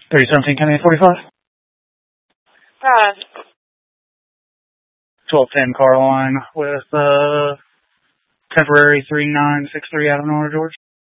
3017, County 45. 1210 Carline with temporary 3963 out of North Georgia.